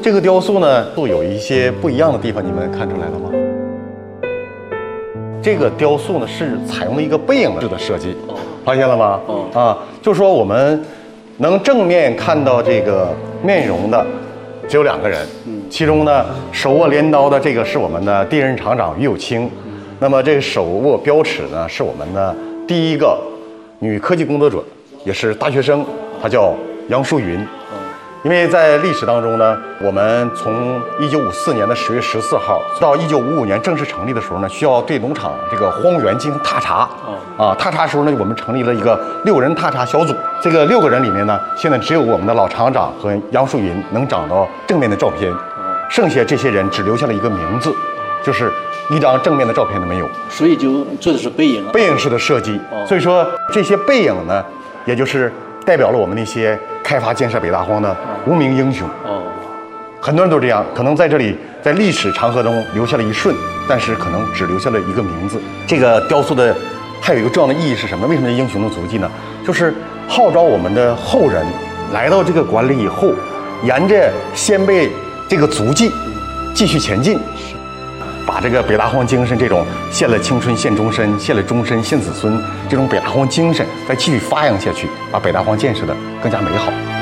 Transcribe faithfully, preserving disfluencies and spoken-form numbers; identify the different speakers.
Speaker 1: 这个雕塑呢，都有一些不一样的地方，你们看出来了吗？这个雕塑呢是采用了一个背影式的设计，发现了吗？啊，就是说我们能正面看到这个面容的只有两个人，其中呢手握镰刀的这个是我们的第一任厂长于有清，那么这个手握标尺呢是我们的第一个女科技工作者，也是大学生，她叫杨淑云。因为在历史当中呢，我们从一九五四年的十月十四号到一九五五年正式成立的时候呢，需要对农场这个荒原进行踏查。啊，踏查时候呢，我们成立了一个六人踏查小组。这个六个人里面呢，现在只有我们的老厂长和杨树云能找到正面的照片，剩下这些人只留下了一个名字，就是一张正面的照片都没有。
Speaker 2: 所以就做的是背影，
Speaker 1: 背影式的设计。所以说这些背影呢，也就是代表了我们那些开发建设北大荒的无名英雄。哦，很多人都这样，可能在这里在历史长河中留下了一瞬，但是可能只留下了一个名字。这个雕塑的还有一个重要的意义是什么？为什么英雄的足迹呢？就是号召我们的后人来到这个馆里以后，沿着先辈这个足迹继续前进，把这个北大荒精神，这种献了青春献终身，献了终身献子孙这种北大荒精神再继续发扬下去，把北大荒建设的更加美好。